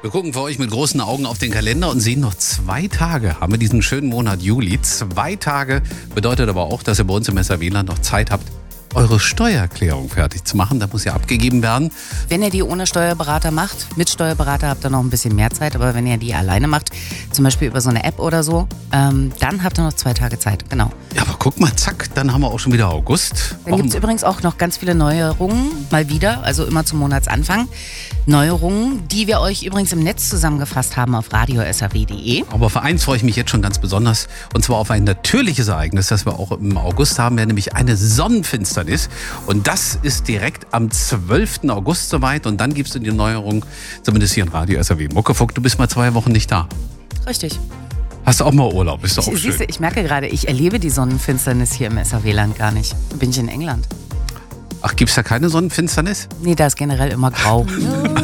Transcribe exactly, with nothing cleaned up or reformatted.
Wir gucken für euch mit großen Augen auf den Kalender und sehen noch zwei Tage. Haben wir diesen schönen Monat Juli. Zwei Tage bedeutet aber auch, dass ihr bei uns im S R W-Land noch Zeit habt, eure Steuererklärung fertig zu machen. Da muss ja abgegeben werden. Wenn ihr die ohne Steuerberater macht, mit Steuerberater habt ihr noch ein bisschen mehr Zeit. Aber wenn ihr die alleine macht, zum Beispiel über so eine App oder so, ähm, dann habt ihr noch zwei Tage Zeit. Genau. Ja, aber guck mal, zack, dann haben wir auch schon wieder August. Dann gibt es übrigens auch noch ganz viele Neuerungen, mal wieder, also immer zum Monatsanfang. Neuerungen, die wir euch übrigens im Netz zusammengefasst haben auf radio s r w punkt d e. Aber für eins freue ich mich jetzt schon ganz besonders. Und zwar auf ein natürliches Ereignis, das wir auch im August haben, wäre nämlich eine Sonnenfinsternis. Und das ist direkt am zwölften August soweit. Und dann gibt es die Neuerung, zumindest hier in Radio S R W. Muckefuck, du bist mal zwei Wochen nicht da. Richtig. Hast du auch mal Urlaub? Ist doch auch Ich, schön. siehste, ich merke gerade, ich erlebe die Sonnenfinsternis hier im S R W-Land gar nicht. Bin ich in England. Ach, gibt es da keine Sonnenfinsternis? Nee, da ist generell immer grau.